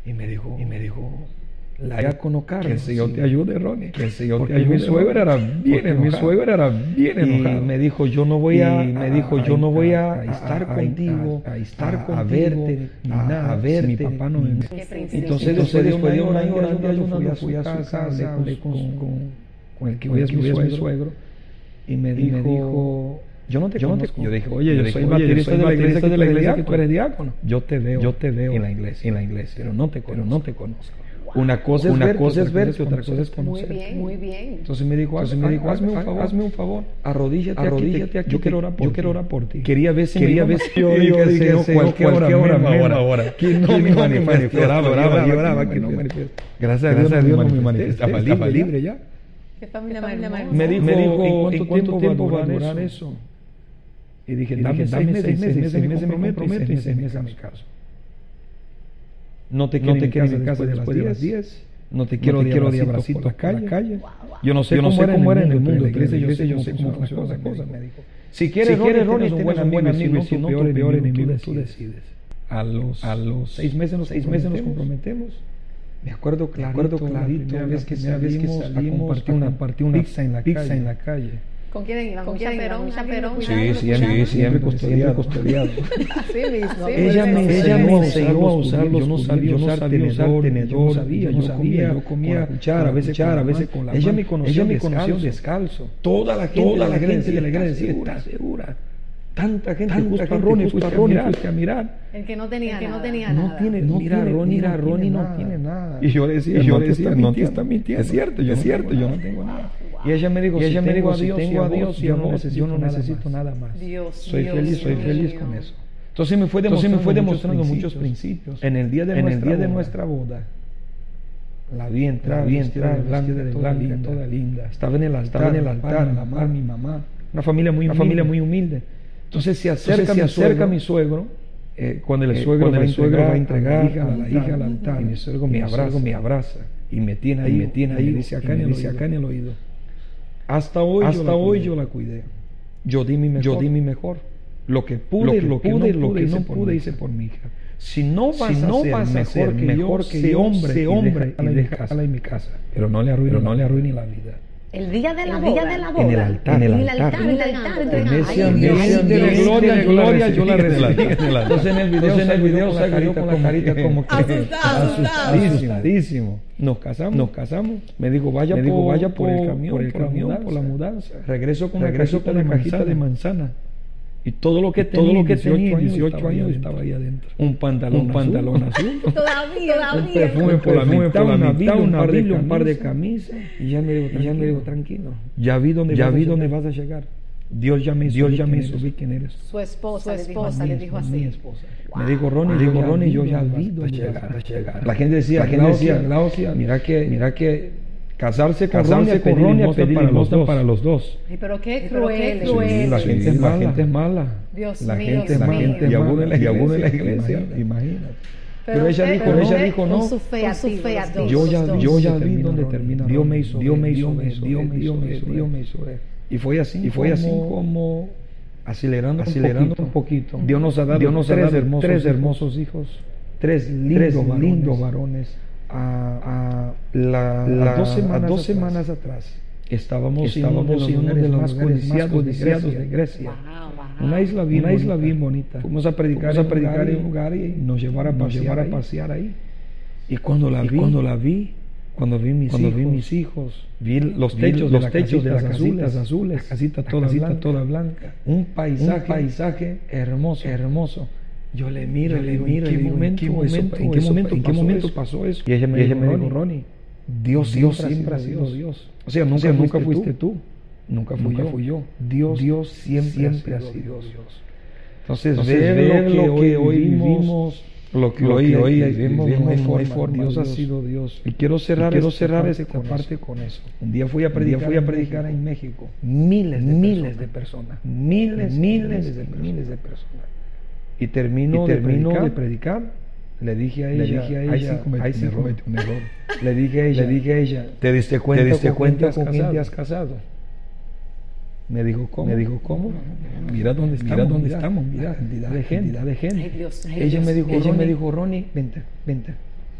Y me dijo, la diácono Carlos, que el Señor te ayude, Ronnie, que el Señor porque te ayude. mi suegra era bien enojada. Mi suegra era bien enojada. Y me dijo, yo no voy a estar contigo, a verte, a ver, mi papá no me... Entonces después de una hora yo fui a su casa, hablé con el que hoy es mi suegro, y me dijo, yo no te conozco. Yo dije, oye, yo soy baterista de la iglesia que tú eres diácono. Yo te veo en la iglesia, pero no te conozco. Una cosa es verte, otra cosa es conocer. Muy bien. Entonces me dijo, hazme un favor, arrodíllate aquí, yo quiero orar por ti. Quería ver si yo dije, cualquier hora ahora. Que no me manifestaba, oraba, que no me manifestaba. Gracias a Dios no me manifestaba, estaba libre ya. Me dijo, ¿en cuánto tiempo va a durar eso? Y dije, dame 6 meses, me comprometo y 6 meses me caso. No te quiero en casa después de las 10. No te quiero de abracito por la calle. Yo no sé cómo era en el mundo de la iglesia, yo sé cómo funcionan las cosas, me dijo. Si quieres Ronnie, tienes un buen amigo, si no, tu peor enemigo, tú decides. A los 6 meses nos comprometemos. Me acuerdo clarito, la primera vez que salimos a compartir una pizza en la calle. ¿Con quién iban? ¿Con chaperón? Sí, siempre custodiado. Así mismo. Ella me enseñó a usar yo no sabía usar tenedor, yo comía cuchara, a veces con la mano. Ella me conoció descalzo. Toda la gente de la iglesia decía, ¿estás segura? Tanta gente, fuiste a mirar. El que no tenía nada. Mira, Ronnie no tiene nada. Y yo decía, no te está mintiendo. Es cierto, yo no tengo nada. Y ella me dijo, si tengo a Dios, yo no necesito nada más. Soy feliz con eso. Entonces me fue demostrando muchos principios. En el día de nuestra boda, la vi entrar blanca, toda linda. Estaba en el altar, mi mamá. Una familia muy humilde. Entonces se acerca mi suegro, cuando el suegro va a entregar a la hija al altar, y mi suegro me abraza y me tiene ahí, me dice acá en el oído. Hasta hoy yo la cuidé. Yo di mi mejor. Lo que pude, lo que no pude hice por mi hija. Si no vas a ser mejor que yo, sé hombre y déjala en mi casa. Pero no le arruine la vida. El día de la boda. En el altar. En ese ambiente de gloria, yo la recibí. Entonces en el video salió con la carita como que asustadísimo. Nos casamos. Me dijo, vaya por el camión, por la mudanza. Regreso con una cajita de manzana. Y todo lo que tenía 18 años estaba ahí adentro. Un pantalón azul. Todavía. Un perfume por la mitad, un par de camisas. Y ya me dijo, tranquilo. Ya vi dónde vas a llegar. Dios ya me hizo ver quién eres. Su esposa le dijo así. Mi esposa. Me dijo, Ronnie, yo ya vi dónde vas a llegar. La gente decía, mira que casarse con Ronnie es pedir limosna para los dos. Ay, pero qué cruel. Sí, la gente es mala. Dios la mío, gente es mala. Y aún en la iglesia, imagínate. Pero ella dijo, no. Con su fe a ti. Yo ya vi dónde termina. Dios me hizo. Y fue así como acelerando un poquito. Dios nos ha dado tres hermosos hijos, tres lindos varones. A dos semanas atrás estábamos en uno de los más codiciados de Grecia. Una isla bien bonita. Fuimos a predicar en un lugar y nos llevaron a pasear ahí. Y cuando vi mis hijos, vi los techos de las casitas azules, la casita toda blanca, un paisaje hermoso. Yo le miro y le digo, ¿en qué momento pasó eso? Y ella me dijo, Ronnie, Dios siempre ha sido Dios. O sea, nunca fuiste tú, nunca fui yo. Dios siempre ha sido Dios. Entonces, ver lo que hoy vivimos, lo que hoy vivimos Dios ha sido Dios. Y quiero cerrar esta parte con eso. Un día fui a predicar en México. Miles de personas. Miles de personas. Y termino de predicar, le dije a ella, ahí sí cometí un error. Le dije a ella, ¿te diste cuenta con quién te has casado? Me dijo, ¿cómo? Mira dónde estamos, mira, cantidad de gente. Ay, Dios, ella me dijo, Ronnie, vente.